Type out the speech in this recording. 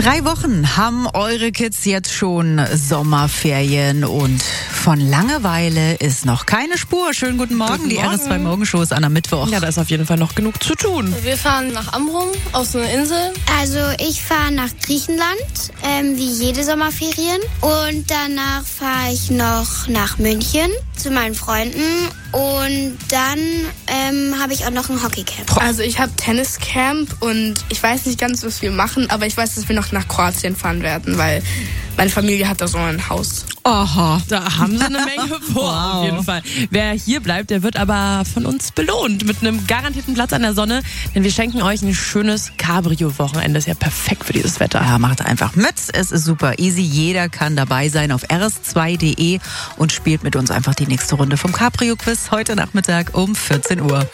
3 Wochen haben eure Kids jetzt schon Sommerferien und von Langeweile ist noch keine Spur. Schönen guten Morgen, die RS2 Morgenshow ist an am Mittwoch. Ja, da ist auf jeden Fall noch genug zu tun. Wir fahren nach Amrum auf so eine Insel. Also ich fahre nach Griechenland, wie jede Sommerferien. Und danach fahre ich noch nach München zu meinen Freunden. Und dann habe ich auch noch ein Hockeycamp. Also ich habe Tenniscamp und ich weiß nicht ganz, was wir machen, aber ich weiß, dass wir noch nach Kroatien fahren werden, weil meine Familie hat da so ein Haus. Aha, da haben sie eine Menge vor, auf jeden Fall. Wer hier bleibt, der wird aber von uns belohnt mit einem garantierten Platz an der Sonne, denn wir schenken euch ein schönes Cabrio-Wochenende. Ist ja perfekt für dieses Wetter. Ja, macht einfach mit. Es ist super easy. Jeder kann dabei sein auf rs2.de und spielt mit uns einfach die nächste Runde vom Cabrio-Quiz heute Nachmittag um 14 Uhr.